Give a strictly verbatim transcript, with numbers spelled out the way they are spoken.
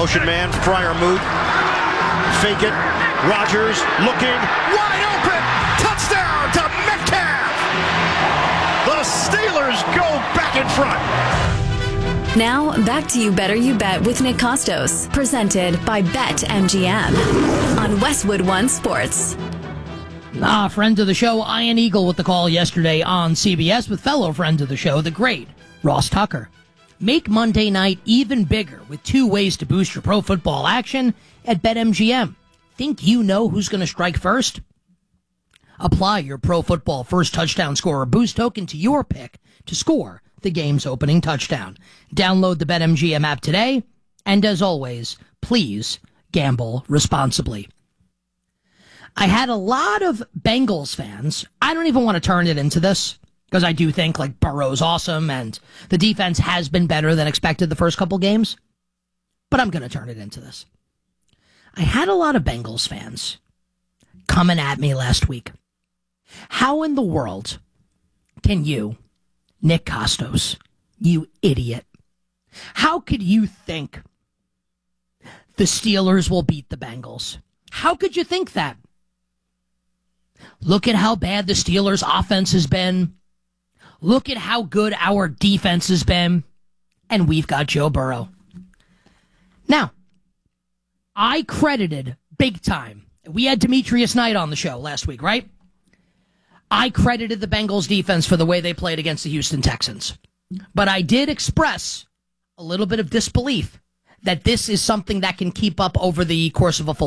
Motion man, Freiermuth. Fake it. Rodgers looking. Wide open. Touchdown to Metcalf. The Steelers go back in front. Now, back to You Better You Bet with Nick Costos, presented by BetMGM on Westwood One Sports. Ah, friend of the show, Ian Eagle with the call yesterday on C B S with fellow friend of the show, the great Ross Tucker. Make Monday night even bigger with two ways to boost your pro football action at BetMGM. Think you know who's going to strike first? Apply your pro football first touchdown scorer boost token to your pick to score the game's opening touchdown. Download the BetMGM app today, and as always, please gamble responsibly. I had a lot of Bengals fans. I don't even want to turn it into this, because I do think like Burrow's awesome, and the defense has been better than expected the first couple games, but I'm going to turn it into this. I had a lot of Bengals fans coming at me last week. How in the world can you, Nick Costos, you idiot, how could you think the Steelers will beat the Bengals? How could you think that? Look at how bad the Steelers' offense has been. Look at how good our defense has been. And we've got Joe Burrow. Now, I credited big time. We had Demetrius Knight on the show last week, right? I credited the Bengals defense for the way they played against the Houston Texans. But I did express a little bit of disbelief that this is something that can keep up over the course of a full